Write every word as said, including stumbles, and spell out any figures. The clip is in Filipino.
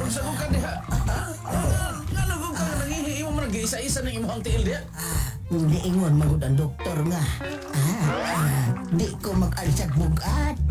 Unsa mo ka diha? Nga nagog ka nga nangihi mo man isa-isa ng imong tiil diha. Hindi ingon magud ang doktor nga. Ah, ah, di ko mag-alsag bugat.